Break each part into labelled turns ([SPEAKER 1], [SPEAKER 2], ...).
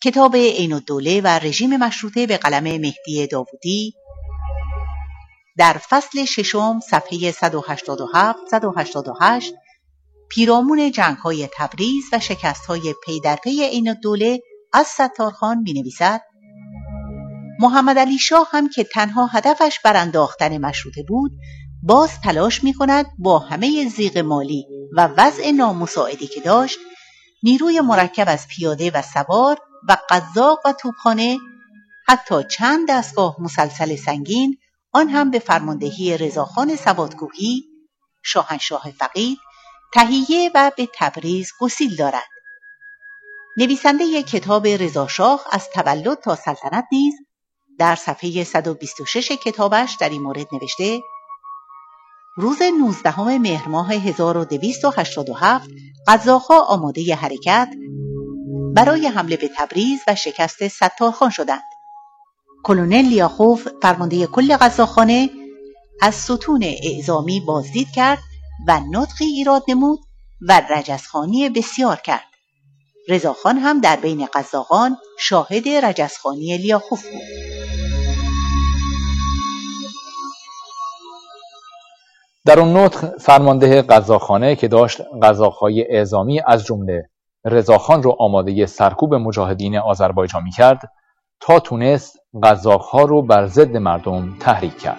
[SPEAKER 1] کتاب عین الدوله و رژیم مشروطه به قلم مهدی داوودی در فصل 6 صفحه 187-188 پیرامون جنگ‌های تبریز و شکست‌های پی در پی عین الدوله از ستارخان می‌نویسد: محمدعلی شاه هم که تنها هدفش برانداختن مشروطه بود، باز تلاش می‌کند با همه ضیق مالی و وضع نامساعدی که داشت، نیروی مرکب از پیاده و سوار و قزاق و توپخانه، حتی چند دستگاه مسلسل سنگین، آن هم به فرماندهی رضاخان سوادکوهی، شاهنشاه فقید، تهیه و به تبریز گسیل دارد. نویسنده کتاب رضاشاه از تولد تا سلطنت نیز در صفحه 126 کتابش در این مورد نوشته: روز 19 مهر ماه 1287 قزاق‌ها آماده حرکت برای حمله به تبریز و شکست ستارخان شدند. کلونل لیاخوف فرمانده کل قزاقخانه از ستون اعزامی بازدید کرد و نطقی ایراد نمود و رجزخوانی بسیار کرد. رضاخان هم در بین قزاقان شاهد رجزخوانی لیاخوف بود.
[SPEAKER 2] در اون نطق فرمانده قزاقخانه که داشت قزاق‌های اعزامی از جمله رضاخان رو آماده سرکوب مجاهدین آذربایجان می‌کرد، تا تونست قزاق‌ها رو بر ضد مردم تحریک کرد.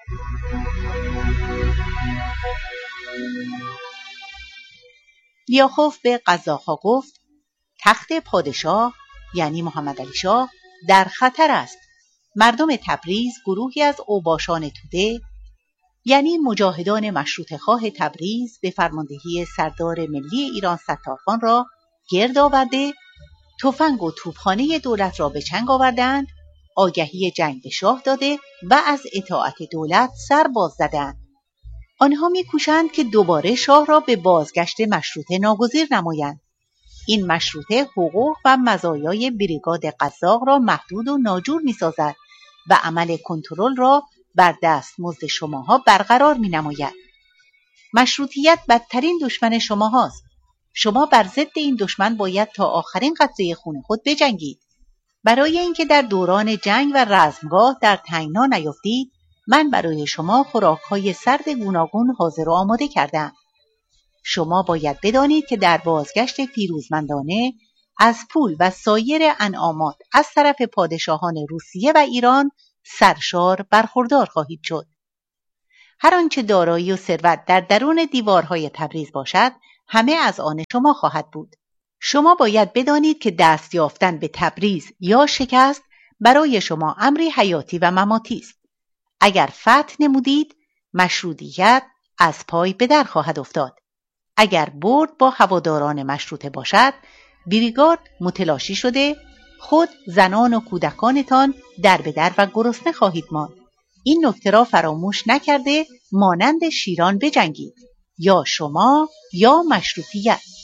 [SPEAKER 1] لیاخوف به قزاق‌ها گفت: تخت پادشاه یعنی محمدعلی شاه در خطر است. مردم تبریز گروهی از اوباشان توده یعنی مجاهدان مشروطه خواه تبریز به فرماندهی سردار ملی ایران ستارخان را گرد آورده، تفنگ و توپخانه دولت را به چنگ آوردند، آگهی جنگ به شاه داده و از اطاعت دولت سر باز زدند. آنها می‌کوشند که دوباره شاه را به بازگشت مشروطه ناگزیر نمایند. این مشروطه حقوق و مزایای بریگاد قزاق را محدود و ناجور می‌سازد و عمل کنترل را بر دستمزد شماها برقرار می‌نماید. مشروطیت بدترین دشمن شماهاست. شما بر ضد این دشمن باید تا آخرین قطره خون خود بجنگید. برای اینکه در دوران جنگ و رزمگاه در تنگنا نیفتید، من برای شما خوراک‌های سرد گوناگون حاضر و آماده کردم. شما باید بدانید که در بازگشت پیروزمندانه از پول و سایر انعامات از طرف پادشاهان روسیه و ایران سرشار برخوردار خواهید شد. هر آنچه دارایی و ثروت در درون دیوارهای تبریز باشد، همه از آن شما خواهد بود. شما باید بدانید که دست یافتن به تبریز یا شکست برای شما امری حیاتی و مماتی است. اگر فتح نمودید، مشروطیت از پای به در خواهد افتاد. اگر برد با هواداران مشروطه باشد، بریگاد متلاشی شده، خود زنان و کودکانتان در به در و گرسنه خواهید ماند. این نکته را فراموش نکرده مانند شیران بجنگید، یا شما یا مشروطیت.